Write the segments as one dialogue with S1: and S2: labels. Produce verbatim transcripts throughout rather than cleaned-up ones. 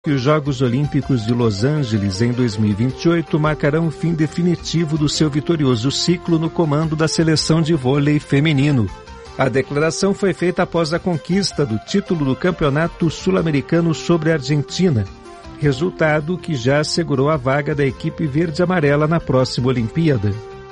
S1: que os Jogos Olímpicos de Los Angeles em dois mil e vinte e oito marcarão o fim definitivo do seu vitorioso ciclo no comando da seleção de vôlei feminino. A declaração foi feita após a conquista do título do Campeonato Sul-Americano sobre a Argentina, resultado que já assegurou a vaga da equipe verde-amarela na próxima Olimpíada.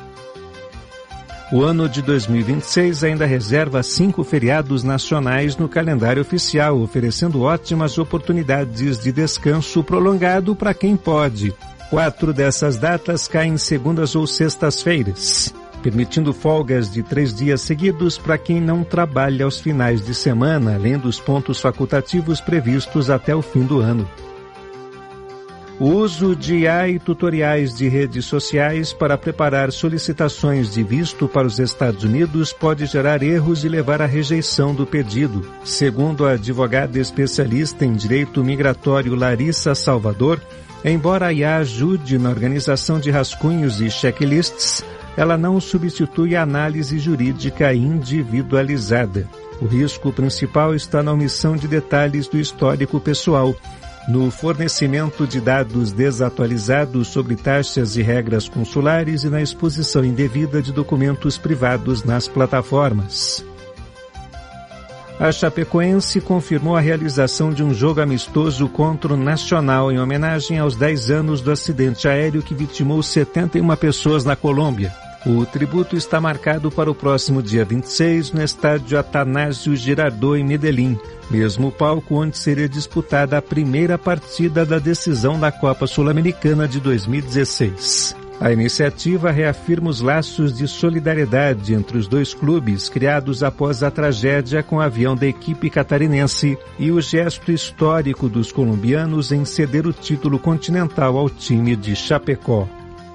S1: O ano de dois mil e vinte e seis ainda reserva cinco feriados nacionais no calendário oficial, oferecendo ótimas oportunidades de descanso prolongado para quem pode. Quatro dessas datas caem em segundas ou sextas-feiras, permitindo folgas de três dias seguidos para quem não trabalha aos finais de semana, além dos pontos facultativos previstos até o fim do ano. O uso de I A e tutoriais de redes sociais para preparar solicitações de visto para os Estados Unidos pode gerar erros e levar à rejeição do pedido. Segundo a advogada especialista em direito migratório Larissa Salvador, embora a I A ajude na organização de rascunhos e checklists, ela não substitui a análise jurídica individualizada. O risco principal está na omissão de detalhes do histórico pessoal, no fornecimento de dados desatualizados sobre taxas e regras consulares e na exposição indevida de documentos privados nas plataformas. A Chapecoense confirmou a realização de um jogo amistoso contra o Nacional em homenagem aos dez anos do acidente aéreo que vitimou setenta e uma pessoas na Colômbia. O tributo está marcado para o próximo dia vinte e seis no estádio Atanásio Girardot em Medellín, mesmo palco onde seria disputada a primeira partida da decisão da Copa Sul-Americana de dois mil e dezesseis. A iniciativa reafirma os laços de solidariedade entre os dois clubes criados após a tragédia com o avião da equipe catarinense e o gesto histórico dos colombianos em ceder o título continental ao time de Chapecó.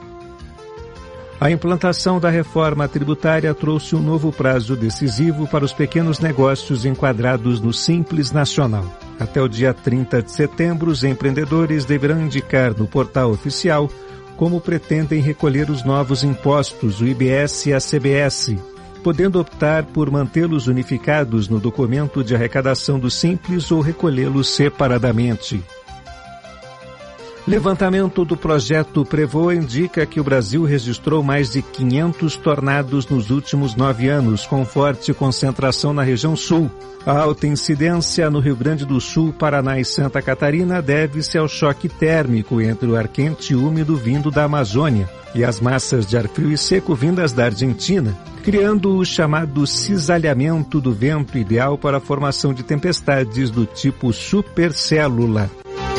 S1: A implantação da reforma tributária trouxe um novo prazo decisivo para os pequenos negócios enquadrados no Simples Nacional. Até o dia trinta de setembro, os empreendedores deverão indicar no portal oficial como pretendem recolher os novos impostos, o I B S e a C B S, podendo optar por mantê-los unificados no documento de arrecadação do Simples ou recolhê-los separadamente. Levantamento do projeto Prevoa indica que o Brasil registrou mais de quinhentos tornados nos últimos nove anos, com forte concentração na região sul. A alta incidência no Rio Grande do Sul, Paraná e Santa Catarina deve-se ao choque térmico entre o ar quente e úmido vindo da Amazônia e as massas de ar frio e seco vindas da Argentina, criando o chamado cisalhamento do vento ideal para a formação de tempestades do tipo supercélula.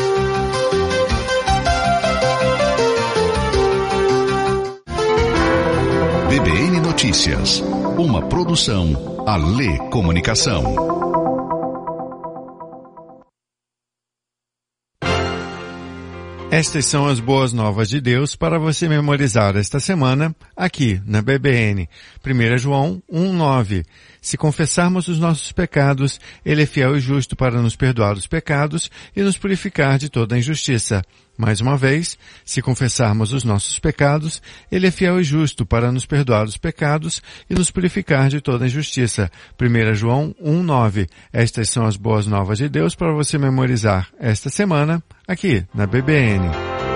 S2: B B N Notícias, uma produção Alê Comunicação.
S3: Estas são as boas novas de Deus para você memorizar esta semana aqui na B B N. primeiro João um, nove. Se confessarmos os nossos pecados, Ele é fiel e justo para nos perdoar os pecados e nos purificar de toda a injustiça. Mais uma vez, se confessarmos os nossos pecados, Ele é fiel e justo para nos perdoar os pecados e nos purificar de toda a injustiça. primeiro João um, nove. Estas são as boas novas de Deus para você memorizar esta semana aqui na B B N.